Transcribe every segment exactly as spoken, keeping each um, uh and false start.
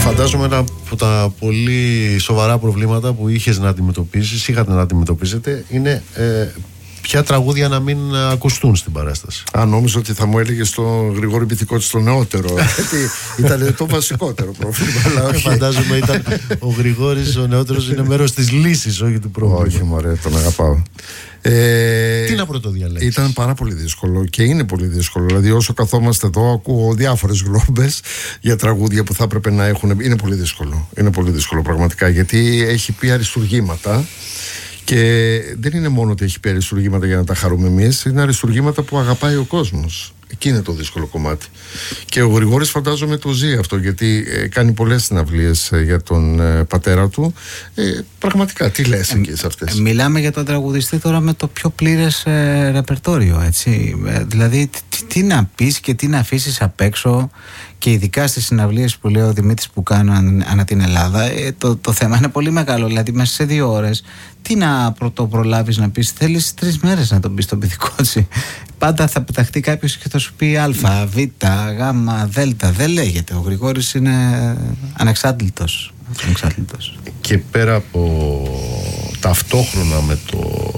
Φαντάζομαι ένα από τα πολύ σοβαρά προβλήματα που είχες να αντιμετωπίσεις, είχατε να αντιμετωπίσετε, είναι ε, ποια τραγούδια να μην ακουστούν στην παράσταση. Α, νόμιζα ότι θα μου έλεγε στον Γρηγόρη Μπιθικότη το νεότερο. Γιατί ήταν το βασικότερο πρόβλημα. Αλλά όχι. Φαντάζομαι ήταν ο Γρηγόρης ο νεότερος είναι μέρος της λύσης, όχι του πρόβληματος. Όχι, μωρέ, τον αγαπάω. Ε, Τι να πρωτοδιαλέξεις? Ήταν πάρα πολύ δύσκολο και είναι πολύ δύσκολο. Δηλαδή, όσο καθόμαστε εδώ, ακούω διάφορες γλόμπες για τραγούδια που θα έπρεπε να έχουν. Είναι πολύ δύσκολο. Είναι πολύ δύσκολο πραγματικά, γιατί έχει πει αριστουργήματα. Και δεν είναι μόνο ότι έχει πει αριστουργήματα για να τα χαρούμε εμείς, είναι αριστουργήματα που αγαπάει ο κόσμος. Εκεί είναι το δύσκολο κομμάτι. Και ο Γρηγόρης φαντάζομαι το ζει αυτό, γιατί ε, κάνει πολλές συναυλίες ε, για τον ε, πατέρα του. Ε, πραγματικά, τι λες εκεί σε αυτές? Ε, μιλάμε για τον τραγουδιστή τώρα με το πιο πλήρες ε, ρεπερτόριο, έτσι. Ε, δηλαδή, τι, τι να πεις και τι να αφήσεις απ' έξω, και ειδικά στις συναυλίες που λέει ο Δημήτρης που κάνουν ανά την Ελλάδα, ε, το, το θέμα είναι πολύ μεγάλο. Δηλαδή, μέσα σε δύο ώρες, τι να πρωτο προλάβεις να πεις? Θέλεις τρεις μέρες να τον πεις τον Μπιθικότσι. Πάντα θα πεταχτεί κάποιος και θα σου πει Α, Β, Γ, Δ. Δεν λέγεται. Ο Γρηγόρης είναι ανεξάντλητος. ανεξάντλητος. Και πέρα από ταυτόχρονα με το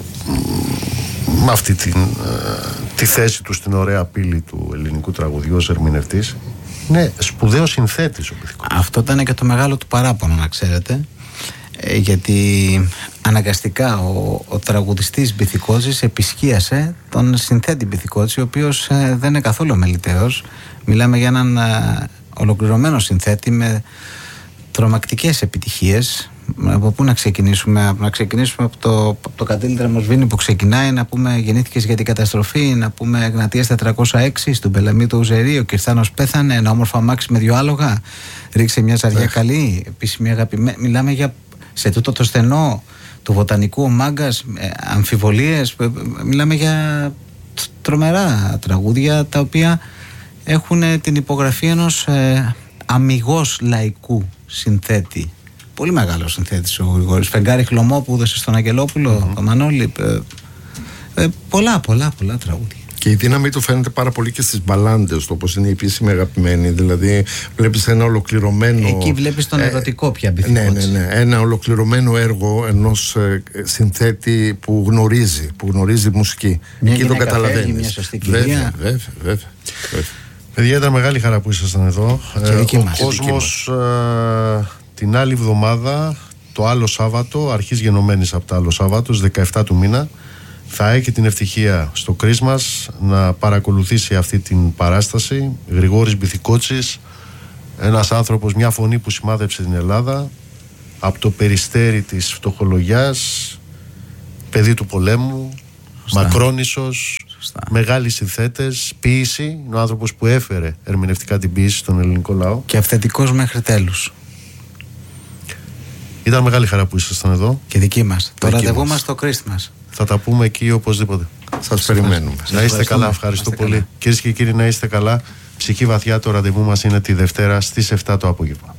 με αυτή την, τη θέση του στην ωραία πύλη του ελληνικού τραγουδιού ως ερμηνευτής, είναι σπουδαίος συνθέτης ο Μπιθικότης. Αυτό ήταν και το μεγάλο του παράπονο, να ξέρετε. Ε, γιατί αναγκαστικά ο, ο τραγουδιστής Μπιθικότσης επισκίασε τον συνθέτη Μπιθικότση, ο οποίος ε, δεν είναι καθόλου μελιτέος. Μιλάμε για έναν ε, ολοκληρωμένο συνθέτη με τρομακτικές επιτυχίες. Από πού να ξεκινήσουμε? Να ξεκινήσουμε από το, από το Καντήλη Τρεμοσβήνη που ξεκινάει, να πούμε Γεννήθηκες για την καταστροφή, να πούμε Εγνατίας τετρακόσια έξι, στον Πελαμή το Ουζερί, ο Κυρθάνος πέθανε, ένα όμορφο αμάξι με δυο άλογα, ρίξε μια ζαριά καλή, επίσημη αγαπημένη. Μιλάμε για σε τούτο το στενό του Βοτανικού ο Μάγκας, ε, αμφιβολίες, ε, μιλάμε για τρομερά τραγούδια τα οποία έχουν την υπογραφή ενός ε, αμιγώς λαϊκού συνθέτη. Πολύ μεγάλο συνθέτης ο Γρηγόρης. Φεγγάρι χλωμό που έδωσε στον Αγγελόπουλο, mm-hmm. το Μανώλη. Ε, ε, πολλά, πολλά, πολλά τραγούδια. Και η δύναμη του φαίνεται πάρα πολύ και στις μπαλάντες του, όπως είναι η επίσημη αγαπημένη. Δηλαδή, βλέπεις ένα ολοκληρωμένο. Εκεί βλέπεις τον ερωτικό πια Μπιθικότση. Ναι, ναι, ναι. Ένα ολοκληρωμένο έργο ενός ε, συνθέτη που γνωρίζει, που γνωρίζει μουσική. Μια Εκεί το καταλαβαίνεις. Μια σωστή κυρία. Βέβαια, βέβαια, βέβαια. βέβαια. Παιδιά, ήταν μεγάλη χαρά που ήσασταν εδώ. Ε, ο μας. κόσμος ε, την άλλη εβδομάδα, το άλλο Σάββατο, αρχής γενομένης από το άλλο Σάββατο, δεκαεφτά του μήνα, θα έχει την ευτυχία στο Κρίσμας να παρακολουθήσει αυτή την παράσταση. Γρηγόρης Μπιθικότσης, ένας άνθρωπος, μια φωνή που σημάδεψε την Ελλάδα από το περιστέρι της φτωχολογιάς, παιδί του πολέμου, Σωστά. μακρόνισσος, Σωστά. μεγάλοι συνθέτες, ποίηση. Είναι ο άνθρωπος που έφερε ερμηνευτικά την ποίηση στον ελληνικό λαό. Και αυθεντικός μέχρι τέλους. Ήταν μεγάλη χαρά που ήσασταν εδώ. Και δική μας. Το ραντεβού μας στο Κρίστμας. Θα τα πούμε εκεί οπωσδήποτε. Σας περιμένουμε. Να είστε καλά, ευχαριστώ πολύ. Κυρίες και κύριοι, να είστε καλά. Ψυχή βαθιά, το ραντεβού μας είναι τη Δευτέρα στις εφτά το απόγευμα.